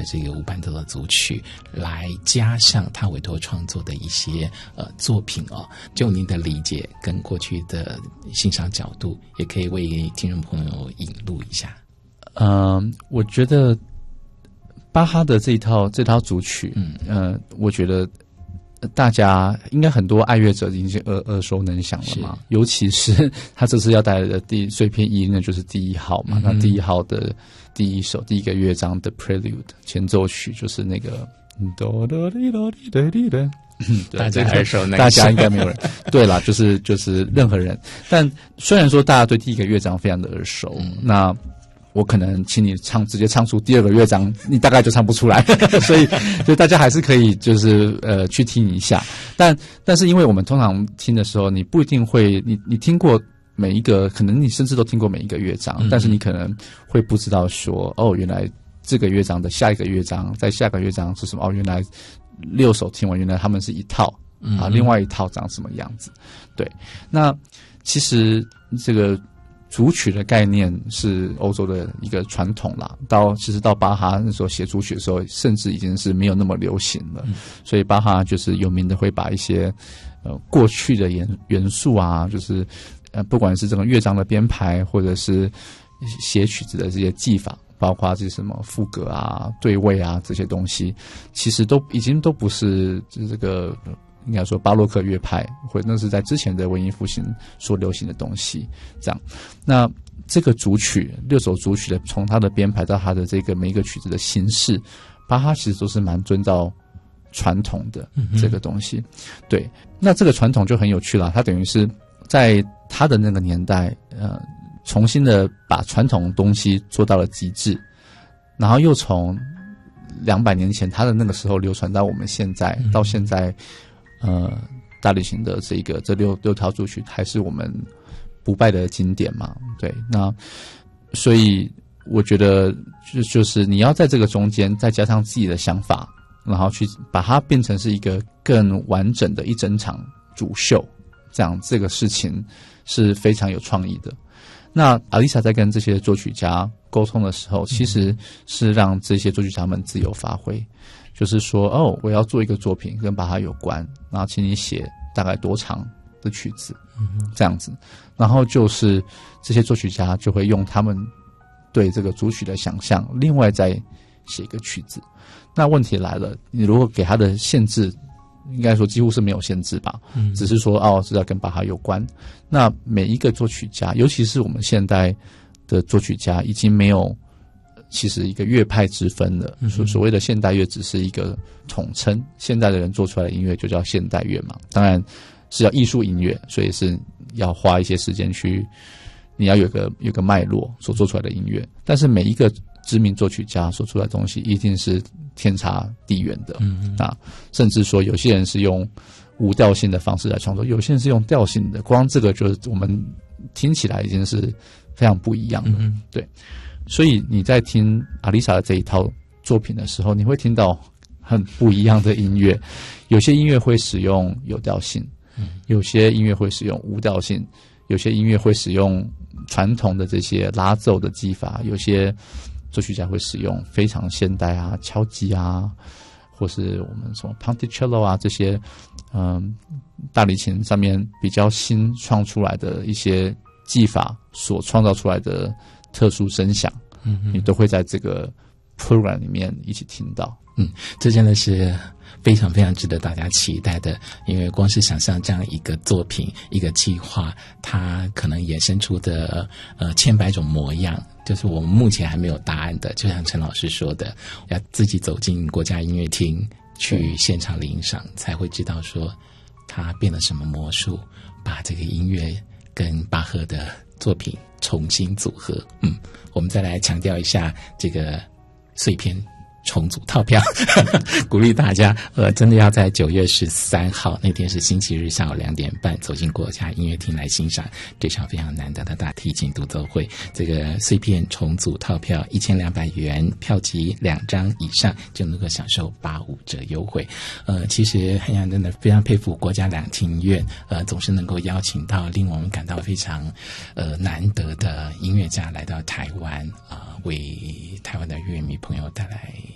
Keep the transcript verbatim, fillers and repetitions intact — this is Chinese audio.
的这个无伴奏的组曲，来加上他委托创作的一些呃作品哦。就您的理解跟过去的欣赏角度，也可以为听众朋友引路一下。 嗯、呃，我觉得巴哈的这一套这套组曲，嗯呃，我觉得大家应该很多爱乐者已经耳耳熟能详了嘛，尤其是他这次要带来的第碎片一，那就是第一号嘛。嗯、那第一号的第一首第一个乐章的 Prelude 前奏曲就是那个哆哆哩哆哩哆哩哆。 大家耳熟能详， 大家应该没有人对啦，就是就是任何人。但虽然说大家对第一个乐章非常的耳熟，嗯、那我可能请你唱直接唱出第二个乐章，你大概就唱不出来，所以所以大家还是可以就是呃去听一下。但但是因为我们通常听的时候，你不一定会你你听过每一个，可能你甚至都听过每一个乐章，嗯、但是你可能会不知道说哦，原来这个乐章的下一个乐章，在下个乐章是什么？哦，原来六首听完，原来他们是一套啊，另外一套长什么样子？对，那其实这个组曲的概念是欧洲的一个传统啦。到其实到巴哈那时候写组曲的时候，甚至已经是没有那么流行了。嗯、所以巴哈就是有名的会把一些呃过去的元元素啊，就是呃不管是这个乐章的编排，或者是写曲子的这些技法。包括这些什么副歌啊、对位啊这些东西，其实都已经都不是这个应该说巴洛克乐派，或者那是在之前的文艺复兴所流行的东西。这样，那这个组曲六首组曲的，从它的编排到它的这个每一个曲子的形式，巴哈其实都是蛮遵照传统的这个东西。嗯、对，那这个传统就很有趣了，它等于是在他的那个年代，呃。重新的把传统东西做到了极致，然后又从两百年前他的那个时候流传到我们现在，嗯、到现在，呃，大提琴的这个这六六条组曲还是我们不败的经典嘛？对，那所以我觉得就就是你要在这个中间再加上自己的想法，然后去把它变成是一个更完整的一整场主秀，这样这个事情是非常有创意的。那阿丽莎在跟这些作曲家沟通的时候，其实是让这些作曲家们自由发挥，就是说，哦，我要做一个作品跟巴哈有关，然后请你写大概多长的曲子，这样子，然后就是这些作曲家就会用他们对这个组曲的想象，另外再写一个曲子。那问题来了，你如果给他的限制，应该说几乎是没有限制吧，嗯、只是说哦，是要跟巴哈有关。那每一个作曲家，尤其是我们现代的作曲家，已经没有其实一个乐派之分了。嗯、所所谓的现代乐只是一个统称，现代的人做出来的音乐就叫现代乐嘛。当然是要艺术音乐，所以是要花一些时间去，你要有个有个脉络所做出来的音乐。但是每一个知名作曲家所出来的东西一定是天差地远的，嗯、啊，甚至说有些人是用无调性的方式来创作，有些人是用调性的，光这个就是我们听起来已经是非常不一样的，嗯、对。所以你在听阿丽莎的这一套作品的时候，你会听到很不一样的音乐，有些音乐会使用有调性，嗯、有些音乐会使用无调性，有些音乐会使用传统的这些拉奏的技法，有些作曲家会使用非常现代啊、敲击啊，或是我们什么 Ponticello 啊这些，嗯，大提琴上面比较新创出来的一些技法所创造出来的特殊声响，嗯，你都会在这个 program 里面一起听到。 嗯，这真的是非常非常值得大家期待的，因为光是想象这样一个作品、一个计划，它可能衍生出的呃千百种模样，就是我们目前还没有答案的。就像陈老师说的，要自己走进国家音乐厅去现场领赏，才会知道说它变了什么魔术，把这个音乐跟巴赫的作品重新组合。嗯，我们再来强调一下这个碎片重组套票鼓励大家呃，真的要在九月十三号那天是星期日下午两点半走进国家音乐厅来欣赏这场非常难得的大提琴独奏会。这个碎片重组套票一千两百元，票级两张以上就能够享受八五折优惠。呃，其实很想真的非常佩服国家两厅院，呃，总是能够邀请到令我们感到非常呃难得的音乐家来到台湾啊、呃，为台湾的乐迷朋友带来